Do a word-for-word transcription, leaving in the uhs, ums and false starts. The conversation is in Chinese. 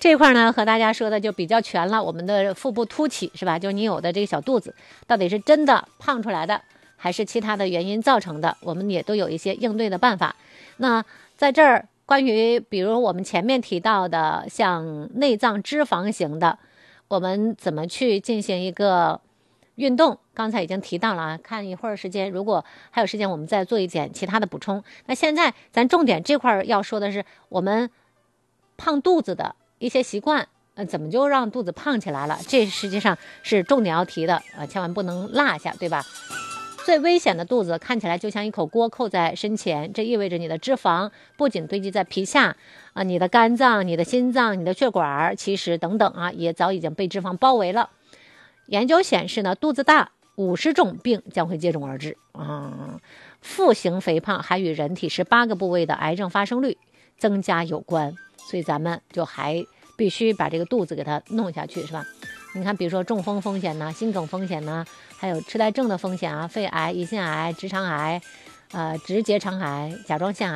这块呢和大家说的就比较全了，我们的腹部凸起是吧？就你有的这个小肚子到底是真的胖出来的，还是其他的原因造成的，我们也都有一些应对的办法。那在这儿关于比如我们前面提到的像内脏脂肪型的，我们怎么去进行一个运动，刚才已经提到了啊，看一会儿时间，如果还有时间我们再做一点其他的补充。那现在咱重点这块要说的是我们胖肚子的一些习惯，呃，怎么就让肚子胖起来了，这实际上是重点要提的啊、呃，千万不能落下，对吧？最危险的肚子看起来就像一口锅扣在身前，这意味着你的脂肪不仅堆积在皮下啊、呃，你的肝脏、你的心脏、你的血管，其实等等啊，也早已经被脂肪包围了。研究显示呢，肚子大，五十种病将会接踵而至啊。腹型肥胖还与人体十八个部位的癌症发生率增加有关，所以咱们就还必须把这个肚子给它弄下去，是吧？你看，比如说中风风险呢，心梗风险呢，还有痴呆症的风险啊，肺癌、胰腺癌、直肠癌、呃直结肠癌、甲状腺癌。